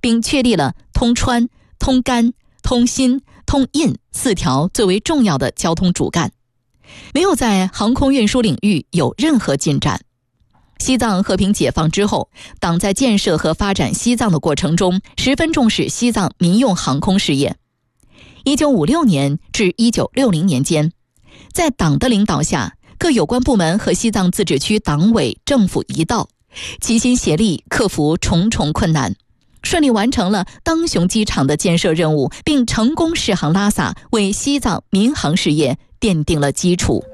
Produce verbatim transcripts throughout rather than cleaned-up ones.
并确立了通川、通甘、通新、通印四条最为重要的交通主干，没有在航空运输领域有任何进展。西藏和平解放之后，党在建设和发展西藏的过程中十分重视西藏民用航空事业。一九五六年至一九六零年间，在党的领导下，各有关部门和西藏自治区党委政府一道，齐心协力克服重重困难，顺利完成了当雄机场的建设任务，并成功试航拉萨，为西藏民航事业奠定了基础。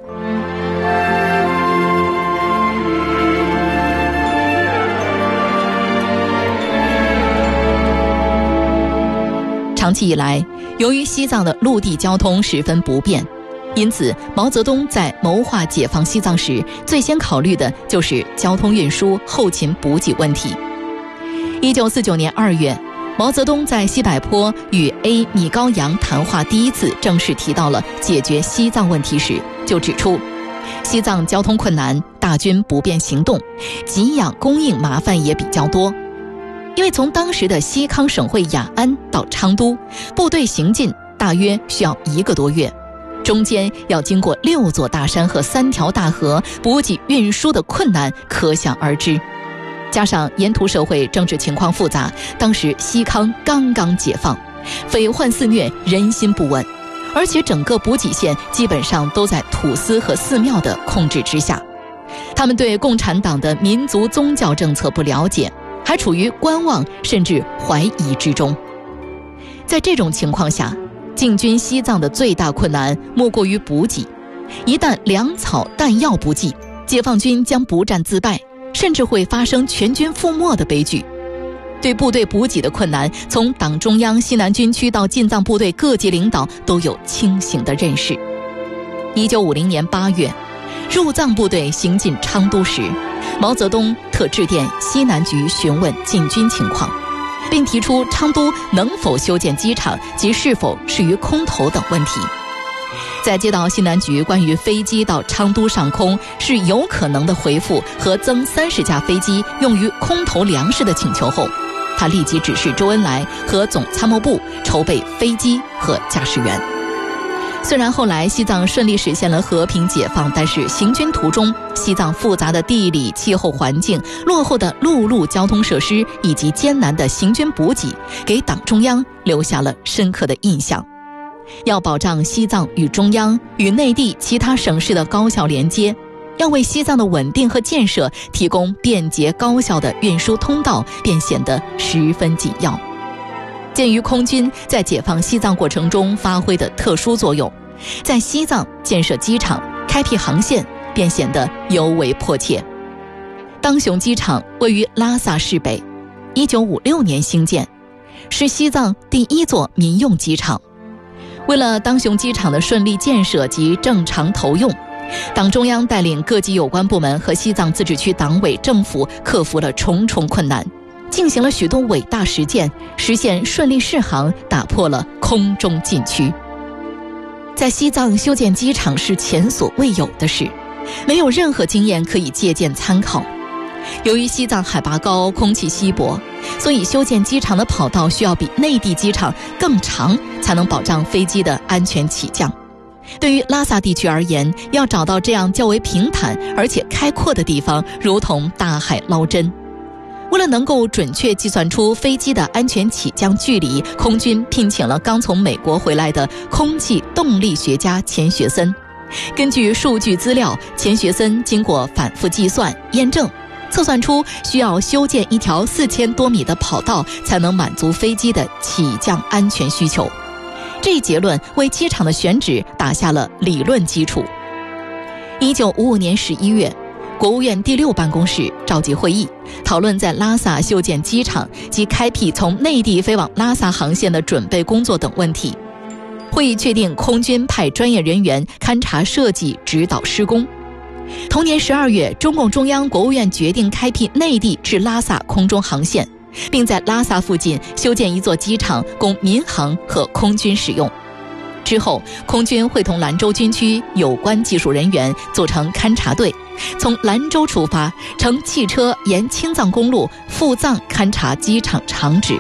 长期以来，由于西藏的陆地交通十分不便，因此毛泽东在谋划解放西藏时，最先考虑的就是交通运输后勤补给问题。一九四九年二月，毛泽东在西柏坡与 A 米高扬谈话第一次正式提到了解决西藏问题时，就指出西藏交通困难，大军不便行动，给养供应麻烦也比较多。因为从当时的西康省会雅安到昌都，部队行进大约需要一个多月，中间要经过六座大山和三条大河，补给运输的困难可想而知。加上沿途社会政治情况复杂，当时西康刚刚解放，匪患肆虐，人心不稳，而且整个补给线基本上都在土司和寺庙的控制之下，他们对共产党的民族宗教政策不了解，还处于观望甚至怀疑之中。在这种情况下，进军西藏的最大困难莫过于补给，一旦粮草弹药不济，解放军将不战自败，甚至会发生全军覆没的悲剧。对部队补给的困难，从党中央西南军区到进藏部队各级领导都有清醒的认识。一九五零年八月，入藏部队行进昌都时，毛泽东特致电西南局询问进军情况，并提出昌都能否修建机场及是否适于空投等问题。在接到西南局关于飞机到昌都上空是有可能的回复和增三十架飞机用于空投粮食的请求后，他立即指示周恩来和总参谋部筹备飞机和驾驶员。虽然后来西藏顺利实现了和平解放，但是行军途中，西藏复杂的地理气候环境、落后的陆路交通设施以及艰难的行军补给，给党中央留下了深刻的印象。要保障西藏与中央与内地其他省市的高效连接，要为西藏的稳定和建设提供便捷高效的运输通道，便显得十分紧要。鉴于空军在解放西藏过程中发挥的特殊作用，在西藏建设机场、开辟航线便显得尤为迫切。当雄机场位于拉萨市北，一九五六年兴建，是西藏第一座民用机场。为了当雄机场的顺利建设及正常投用，党中央带领各级有关部门和西藏自治区党委政府克服了重重困难，进行了许多伟大实践，实现顺利试航，打破了空中禁区。在西藏修建机场是前所未有的事，没有任何经验可以借鉴参考。由于西藏海拔高，空气稀薄，所以修建机场的跑道需要比内地机场更长，才能保障飞机的安全起降。对于拉萨地区而言，要找到这样较为平坦而且开阔的地方，如同大海捞针。为了能够准确计算出飞机的安全起降距离，空军聘请了刚从美国回来的空气动力学家钱学森。根据数据资料，钱学森经过反复计算验证，测算出需要修建一条四千多米的跑道，才能满足飞机的起降安全需求。这一结论为机场的选址打下了理论基础。一九五五年十一月，国务院第六办公室召集会议，讨论在拉萨修建机场及开辟从内地飞往拉萨航线的准备工作等问题。会议确定空军派专业人员勘察设计、指导施工。同年十二月，中共中央、国务院决定开辟内地至拉萨空中航线，并在拉萨附近修建一座机场，供民航和空军使用。之后，空军会同兰州军区有关技术人员组成勘察队，从兰州出发，乘汽车沿青藏公路赴藏勘察机场场址。